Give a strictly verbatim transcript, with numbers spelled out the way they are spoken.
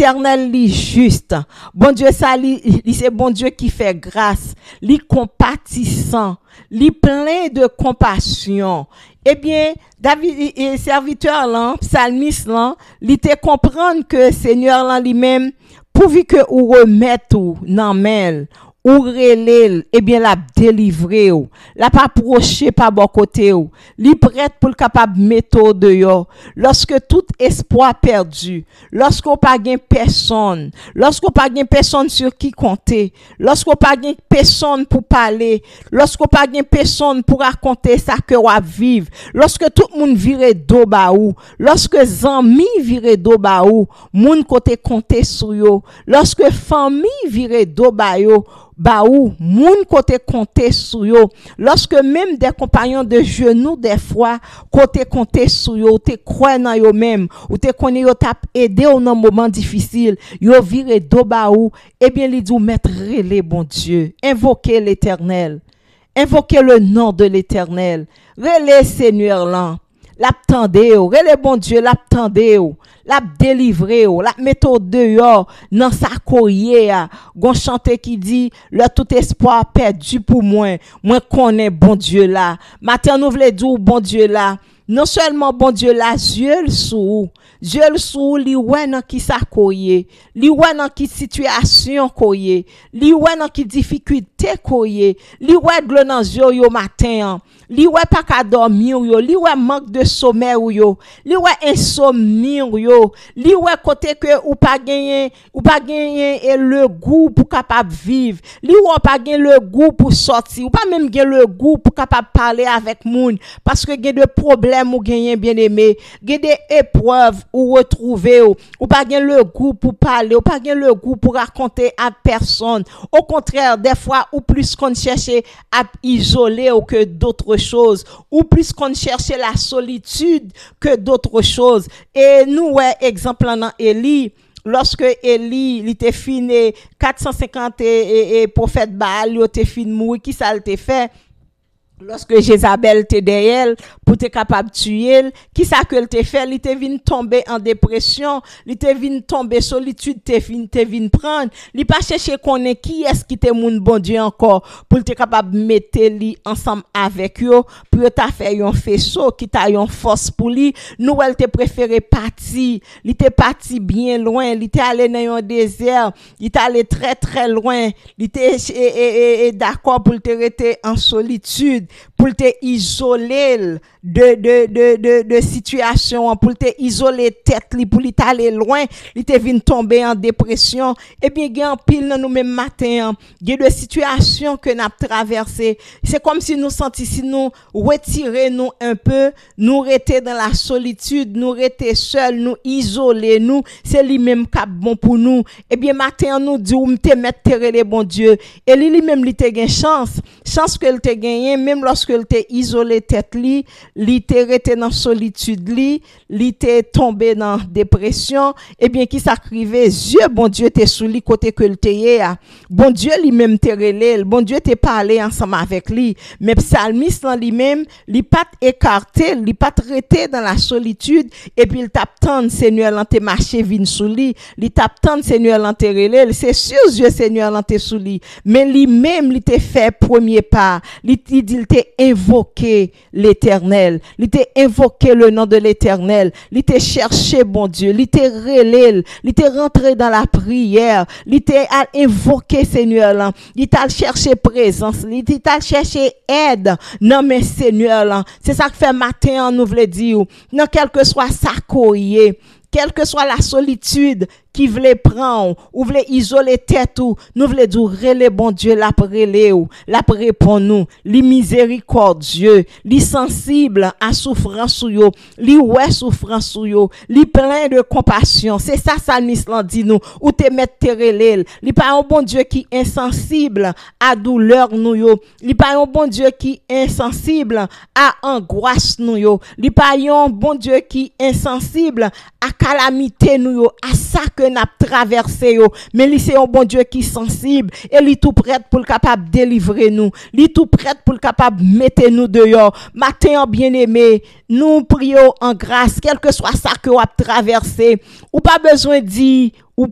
l'Éternel li juste. Bon Dieu ça li, li c'est bon Dieu qui fait grâce, li compatissant, li plein de compassion. Eh bien, David et serviteur là, psalmiste là, li te comprendre que Seigneur là lui-même pourvu que ou remette ou nan men ou relèl, eh bien la délivrer ou la pas approcher par bon côté ou li prête pour le capable mettre dehors lorsque tout espoir perdu, lorsqu'on pas gain personne, lorsqu'on pas gain personne sur qui compter, lorsqu'on pas gain personne pour parler, lorsqu'on pas gain personne pour raconter ça que wa vivre, lorsque tout le monde vire do ba ou, lorsque zami vire do ba ou, moun côté compter sur yo, lorsque famille vire do ba yo, ba ou moun côté compter sur yo, lorsque même des compagnons de genoux des fois côté compter sur yo, te croire dans yo même ou te connait yo t'a aider au dans moment difficile, yo vire do ba ou, eh bien li dit mettre relé bon Dieu, invoquer l'Éternel, invoquer le nom de l'Éternel, relé Seigneur là, l'attendé, relé bon Dieu, l'attendé, la délivrer, la mettre dehors dans sa courrier, gon chanter qui dit le tout espoir perdu pour moi, moi connais bon Dieu là. Matin nous voulons dire bon Dieu là. Non seulement bon Dieu là, Dieu le sou, Dieu le sou, li wè nan ki sa koye, li wè nan ki situation koye, li wè nan ki difficulté koye, li wè glon nan yo yo matin, li wè pa ka dormir yo, li wè manque de sommeil yo, li wè insomnie yo, li wè côté que ou pas gagner, ou pas gagner et le goût pour capable vivre, li wè pas gagner le goût pour sortir, ou pas même gagner le goût pour capable parler avec moun, parce que gagner de problèmes ou gagner bien aimé, gagner des épreuves ou retrouver ou, ou pas gagner le goût pour parler, ou pas gagner le goût pour raconter à personne. Au contraire, des fois ou plus qu'on chercher à isoler ou que d'autres choses, ou plus qu'on cherchait la solitude que d'autres choses. Et nous ouais exemple dans Élie, lorsque Élie il était fini quatre cent cinquante et, et, et prophète Baal il était fini mourir, qui ça il fait? Lorsque Jézabel te derrière pour te capable tuer, qui ça que te fait, il te vinn tomber en dépression, il te vinn tomber solitude, te vinn te vinn prendre, il pas chercher connaître qui est-ce qui te moun bon Dieu encore pour te capable mettre li ensemble avec yo pour ta faire un faisceau qui t'a une force pour lui. Nous elle te préféré partir, il te parti bien loin, il te allé dans un désert, il t'a allé très très loin, il te d'accord pour te rester en solitude, pour te isoler de de de de de situation, pour te isoler tête li, pour li t'aller loin, li te vinn tomber en dépression. Et bien gen pile dans nous même matin, gen de situations que n'a traversé, c'est comme si nous sentissi nous retirer nous un peu, nous rester dans la solitude, nous rester seul, nous isoler nous, c'est lui même cap bon pour nous. Et bien matin nous dit ou m'te mettre les bon Dieu, et lui même li te gen chance, chance que il te gagné même lorsque il te isolé tête li, li te rete dans solitude li, li te tombé dans dépression, et bien qui s'acrivait, Dieu bon Dieu te sous li côté que le te yé, bon Dieu lui même te relé, bon Dieu te parlé ensemble avec lui, mais psalmiste lui même, li pas écarté, li pas traité dans la solitude, et puis il t'attend Seigneur l'en te marché vin sous li, li t'attend Seigneur l'en te relé, c'est sûr Dieu Seigneur l'en te sous li, mais lui même li te fait premier pas, li dit il te invoqué l'Éternel, il t'a invoqué le nom de l'Éternel, il t'a cherché bon Dieu, il t'a relé, il t'a rentré dans la prière, il t'a invoqué Seigneur là, il t'a cherché présence, il t'a cherché aide. Non mais Seigneur là, c'est ça que fait matin nous voulons dire, non quel que soit sa courrier, quelle que soit la solitude qui voulait prendre ou voulait isoler tête ou nous voulons dire relé bon Dieu la relé ou la répond nous li miséricordieux li sensible à souffrance ou yo li ouais souffrance ou yo li plein de compassion, c'est ça psalmiste là dit nous ou te mettre te relé li pas un bon Dieu qui insensible à douleur nous yo, li pas un bon Dieu qui insensible à angoisse nous yo, li pas un bon Dieu qui insensible à calamité nous yo, à ça que n'a traversé yo, mais lui c'est un bon Dieu qui est sensible et lui tout prêt pour le capable délivrer nous, lui tout prêt pour le capable mettre nous dehors. Matin bien-aimé, nous prions en grâce, quel que soit ça que vous avez traversé, ou pas besoin de dire